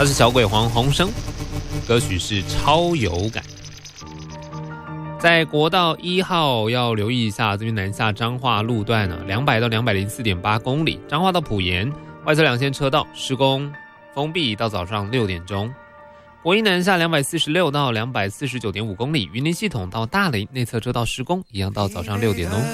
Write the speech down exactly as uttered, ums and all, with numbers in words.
他是小鬼黄鸿升，歌曲是超有感。在国道一号要留意一下，这边南下彰化路段呢，两百到两百零四点八公里，彰化到埔盐外侧两线车道施工封闭到早上六点钟。国一南下两百四十六到两百四十九点五公里，云林系统到大林内侧车道施工，一样到早上六点哦。